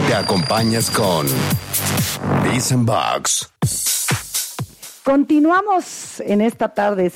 te acompañas con Biz and Bugs. Continuamos en esta tarde,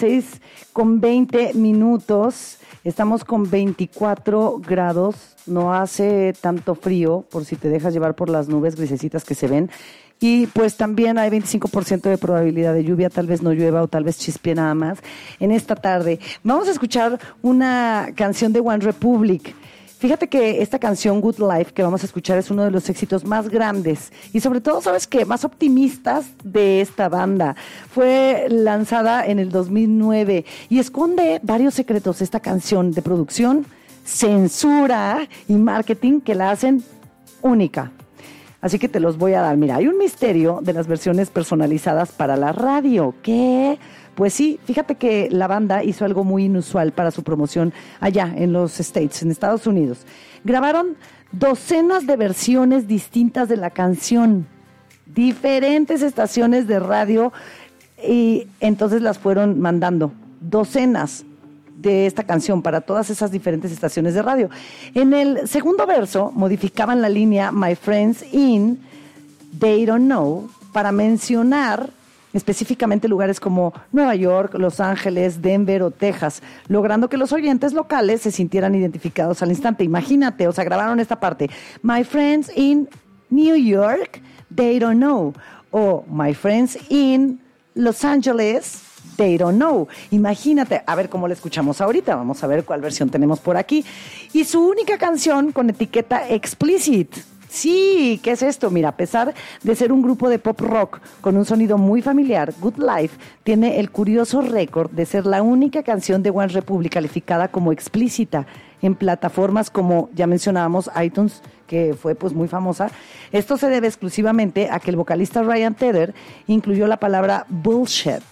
6:20. Estamos con 24 grados. No hace tanto frío, por si te dejas llevar por las nubes grisecitas que se ven. Y pues también hay 25% de probabilidad de lluvia, tal vez no llueva o tal vez chispie nada más en esta tarde. Vamos a escuchar una canción de One Republic. Fíjate que esta canción, Good Life, que vamos a escuchar es uno de los éxitos más grandes y sobre todo, ¿sabes qué?, más optimistas de esta banda. Fue lanzada en el 2009 y esconde varios secretos esta canción de producción, censura y marketing que la hacen única. Así que te los voy a dar. Mira, hay un misterio de las versiones personalizadas para la radio. ¿Qué? Pues sí, fíjate que la banda hizo algo muy inusual para su promoción allá en los States, en Estados Unidos. Grabaron docenas de versiones distintas de la canción, diferentes estaciones de radio, y entonces las fueron mandando, docenas de esta canción para todas esas diferentes estaciones de radio. En el segundo verso modificaban la línea My Friends in They Don't Know para mencionar específicamente lugares como Nueva York, Los Ángeles, Denver o Texas, logrando que los oyentes locales se sintieran identificados al instante. Imagínate, o sea, grabaron esta parte, My Friends in New York, They Don't Know, o My Friends in Los Ángeles, They Don't Know. Imagínate, a ver cómo la escuchamos ahorita, vamos a ver cuál versión tenemos por aquí. Y su única canción con etiqueta explicit. Sí, ¿qué es esto? Mira, a pesar de ser un grupo de pop rock con un sonido muy familiar, Good Life tiene el curioso récord de ser la única canción de One Republic calificada como explícita en plataformas como, ya mencionábamos, iTunes, que fue pues muy famosa. Esto se debe exclusivamente a que el vocalista Ryan Tedder incluyó la palabra bullshit,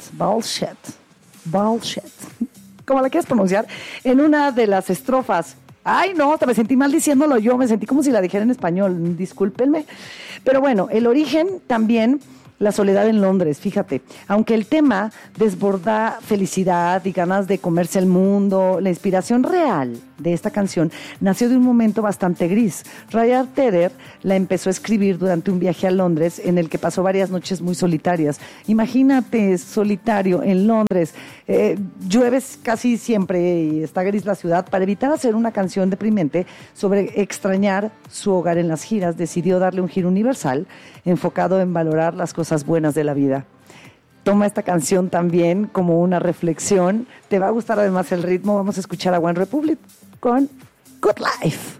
como la quieres pronunciar, en una de las estrofas. Ay, no, hasta me sentí mal diciéndolo yo, me sentí como si la dijera en español, discúlpenme. Pero bueno, el origen también, la soledad en Londres, fíjate. Aunque el tema desborda felicidad y ganas de comerse el mundo, la inspiración real de esta canción nació de un momento bastante gris. Ryan Tedder la empezó a escribir durante un viaje a Londres en el que pasó varias noches muy solitarias. Imagínate, solitario en Londres, llueve casi siempre y está gris la ciudad. Para evitar hacer una canción deprimente sobre extrañar su hogar en las giras, decidió darle un giro universal enfocado en valorar las cosas buenas de la vida. Toma esta canción también como una reflexión. Te va a gustar además el ritmo. Vamos a escuchar a One Republic con Good Life.